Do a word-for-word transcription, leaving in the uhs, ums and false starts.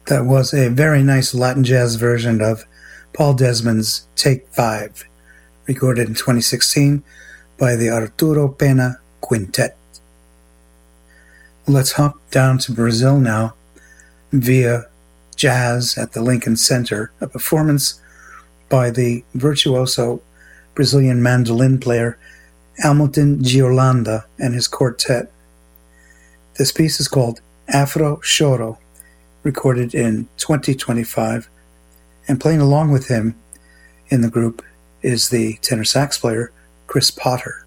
That was a very nice Latin jazz version of Paul Desmond's Take Five, recorded in twenty sixteen by the Arturo Pena Quintet. Let's hop down to Brazil now via jazz at the Lincoln Center, a performance by the virtuoso Brazilian mandolin player Hamilton Giolanda and his quartet. This piece is called Afro Choro, recorded in twenty twenty-five, and playing along with him in the group is the tenor sax player Chris Potter.